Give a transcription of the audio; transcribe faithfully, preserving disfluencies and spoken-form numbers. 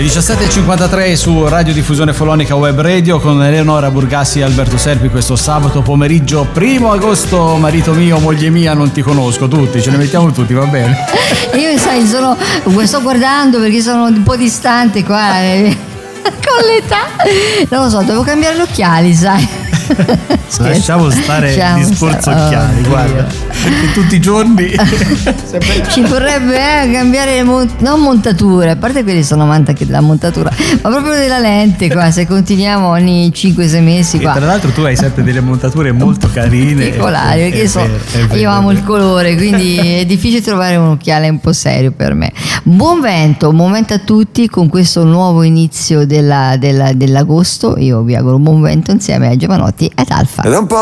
diciassette e cinquantatré su Radio Diffusione Follonica Web Radio con Eleonora Burgassi e Alberto Serpi questo sabato pomeriggio primo agosto. Marito mio, moglie mia, non ti conosco, tutti, ce ne mettiamo tutti, va bene? Io sai, sono, sto guardando perché sono un po' distante qua eh, con l'età, non lo so, devo cambiare gli occhiali, sai. Lasciamo stare il discorso stare. occhiali, oh, guarda, perché tutti i giorni ci vorrebbe eh, cambiare mont- non montature, a parte quelli sono amanti anche della montatura, ma proprio della lente qua, se continuiamo ogni cinque sei mesi qua. E tra l'altro tu hai sempre delle montature molto carine, particolari, perché è so, vero, vero, io amo il colore, quindi è difficile trovare un occhiale un po' serio per me. Buon vento, buon vento a tutti con questo nuovo inizio della, della, dell'agosto. Io vi auguro buon vento insieme a Giovanotti ed Alfa.